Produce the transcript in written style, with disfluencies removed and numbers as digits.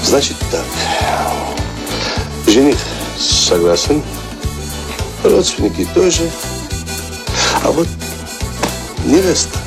Значит так. Жених согласен. Родственники тоже. А вот невеста.